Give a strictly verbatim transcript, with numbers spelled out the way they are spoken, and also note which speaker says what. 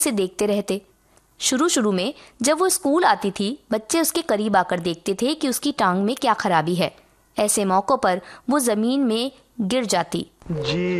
Speaker 1: से देखते रहते। शुरू शुरू में जब वो स्कूल आती थी, बच्चे उसके करीब आकर देखते थे कि उसकी टांग में क्या खराबी है। ऐसे मौक़ों पर वो ज़मीन में गिर जाती।
Speaker 2: जी